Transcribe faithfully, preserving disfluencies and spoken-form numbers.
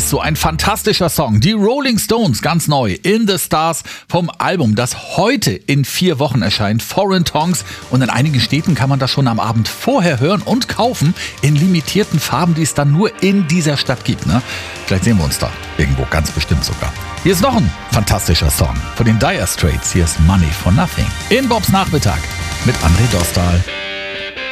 ist so ein fantastischer Song. Die Rolling Stones, ganz neu, In the Stars vom Album, das heute in vier Wochen erscheint, Foreign Tongues. Und in einigen Städten kann man das schon am Abend vorher hören und kaufen in limitierten Farben, die es dann nur in dieser Stadt gibt. Ne? Vielleicht sehen wir uns da irgendwo, ganz bestimmt sogar. Hier ist noch ein fantastischer Song von den Dire Straits. Hier ist Money for Nothing. In Bobs Nachmittag mit André Dostal.